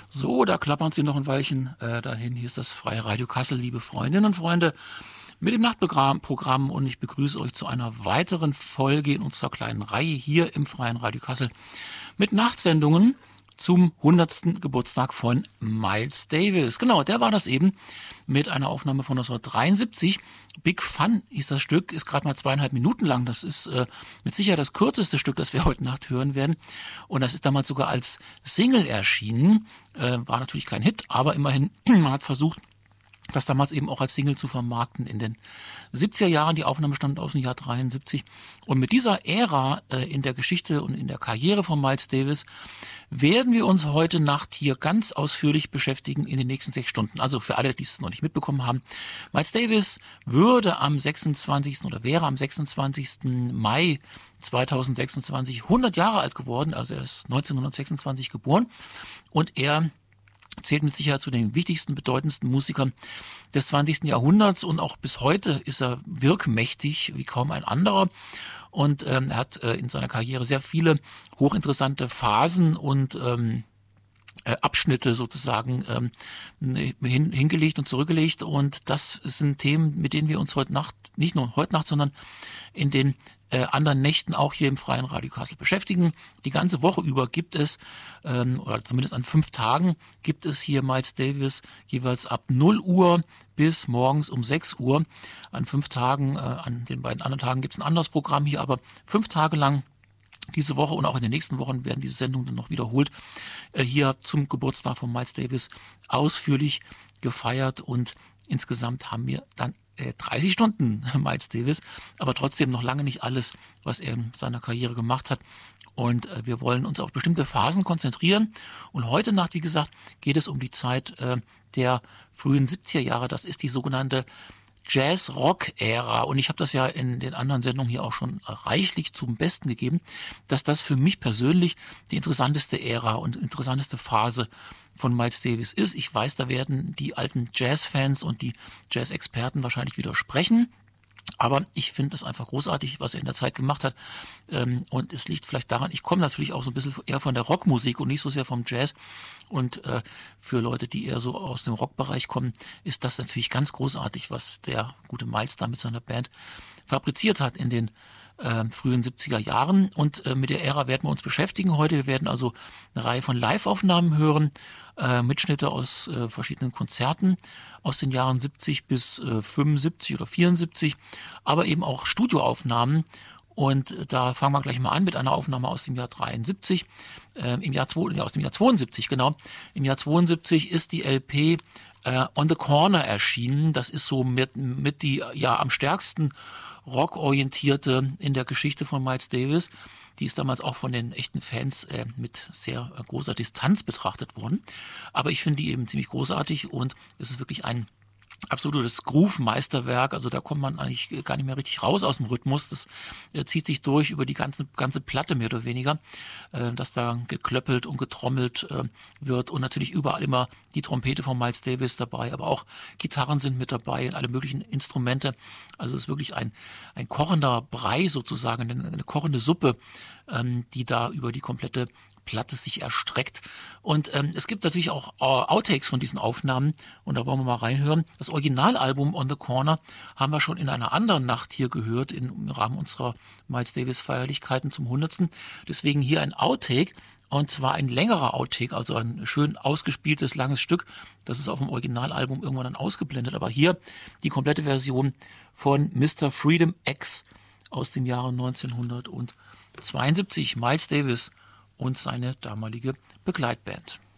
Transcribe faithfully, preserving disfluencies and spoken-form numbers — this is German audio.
So, da klappern Sie noch ein Weilchen äh, dahin. Hier ist das Freie Radio Kassel, liebe Freundinnen und Freunde, mit dem Nachtprogramm, und ich begrüße euch zu einer weiteren Folge in unserer kleinen Reihe hier im Freien Radio Kassel mit Nachtsendungen zum hundertsten Geburtstag von Miles Davis. Genau, der war das eben mit einer Aufnahme von neunzehnhundertdreiundsiebzig. Big Fun hieß das Stück, ist gerade mal zweieinhalb Minuten lang. Das ist äh, mit Sicherheit das kürzeste Stück, das wir heute Nacht hören werden. Und das ist damals sogar als Single erschienen. Äh, war natürlich kein Hit, aber immerhin, man hat versucht, das damals eben auch als Single zu vermarkten in den siebziger Jahren. Die Aufnahme stammt aus dem Jahr dreiundsiebzig. Und mit dieser Ära äh, in der Geschichte und in der Karriere von Miles Davis werden wir uns heute Nacht hier ganz ausführlich beschäftigen in den nächsten sechs Stunden. Also für alle, die es noch nicht mitbekommen haben. Miles Davis würde am sechsundzwanzigsten oder wäre am sechsundzwanzigsten Mai zweitausendsechsundzwanzig hundert Jahre alt geworden. Also er ist neunzehnhundertsechsundzwanzig geboren und er zählt mit Sicherheit zu den wichtigsten, bedeutendsten Musikern des zwanzigsten Jahrhunderts, und auch bis heute ist er wirkmächtig wie kaum ein anderer. Und ähm, er hat äh, in seiner Karriere sehr viele hochinteressante Phasen und ähm, äh, Abschnitte sozusagen ähm, hin, hingelegt und zurückgelegt. Und das sind Themen, mit denen wir uns heute Nacht, nicht nur heute Nacht, sondern in den Äh, anderen Nächten auch hier im Freien Radio Kassel beschäftigen. Die ganze Woche über gibt es, ähm, oder zumindest an fünf Tagen, gibt es hier Miles Davis jeweils ab null Uhr bis morgens um sechs Uhr. An fünf Tagen, äh, an den beiden anderen Tagen gibt es ein anderes Programm hier, aber fünf Tage lang diese Woche und auch in den nächsten Wochen werden diese Sendungen dann noch wiederholt, äh, hier zum Geburtstag von Miles Davis ausführlich gefeiert, und insgesamt haben wir dann dreißig Stunden Miles Davis, aber trotzdem noch lange nicht alles, was er in seiner Karriere gemacht hat. Und äh, wir wollen uns auf bestimmte Phasen konzentrieren. Und heute Nacht, wie gesagt, geht es um die Zeit äh, der frühen siebziger Jahre. Das ist die sogenannte Jazz-Rock-Ära. Und ich habe das ja in den anderen Sendungen hier auch schon reichlich zum Besten gegeben, dass das für mich persönlich die interessanteste Ära und interessanteste Phase von Miles Davis ist. Ich weiß, da werden die alten Jazz-Fans und die Jazz-Experten wahrscheinlich widersprechen. Aber ich finde das einfach großartig, was er in der Zeit gemacht hat. Und es liegt vielleicht daran, ich komme natürlich auch so ein bisschen eher von der Rockmusik und nicht so sehr vom Jazz. Und äh, für Leute, die eher so aus dem Rockbereich kommen, ist das natürlich ganz großartig, was der gute Miles da mit seiner Band fabriziert hat in den äh, frühen siebziger Jahren. Und äh, mit der Ära werden wir uns beschäftigen heute. Wir werden also eine Reihe von Live-Aufnahmen hören, äh, Mitschnitte aus äh, verschiedenen Konzerten aus den Jahren siebzig bis äh, fünfundsiebzig oder vierundsiebzig, aber eben auch Studioaufnahmen. Und da fangen wir gleich mal an mit einer Aufnahme aus dem Jahr dreiundsiebzig, äh, im Jahr zwei, ja, aus dem Jahr zweiundsiebzig, genau. Im Jahr zweiundsiebzig ist die L P äh, On the Corner erschienen. Das ist so mit, mit die ja am stärksten rockorientierte in der Geschichte von Miles Davis. Die ist damals auch von den echten Fans äh, mit sehr äh, großer Distanz betrachtet worden. Aber ich finde die eben ziemlich großartig, und es ist wirklich ein absolutes Groove-Meisterwerk. Also da kommt man eigentlich gar nicht mehr richtig raus aus dem Rhythmus. Das äh, zieht sich durch über die ganze, ganze Platte mehr oder weniger, äh, dass da geklöppelt und getrommelt äh, wird, und natürlich überall immer die Trompete von Miles Davis dabei, aber auch Gitarren sind mit dabei und alle möglichen Instrumente. Also es ist wirklich ein, ein kochender Brei sozusagen, eine, eine kochende Suppe, ähm, die da über die komplette Platte sich erstreckt. Und ähm, es gibt natürlich auch äh, Outtakes von diesen Aufnahmen, und da wollen wir mal reinhören. Das Originalalbum On the Corner haben wir schon in einer anderen Nacht hier gehört, im Rahmen unserer Miles Davis Feierlichkeiten zum hundertsten. Deswegen hier ein Outtake, und zwar ein längerer Outtake, also ein schön ausgespieltes, langes Stück. Das ist auf dem Originalalbum irgendwann dann ausgeblendet. Aber hier die komplette Version von Mister Freedom X aus dem Jahre neunzehnhundertzweiundsiebzig. Miles Davis und seine damalige Begleitband.